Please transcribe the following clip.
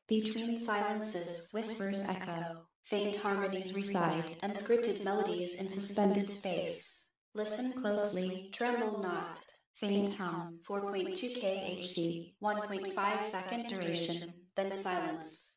Between silences, whispers echo, faint harmonies reside, and scripted melodies in suspended space. Listen closely, tremble not. Faint hum, 4.2 kHz, 1.5 second duration, then silence.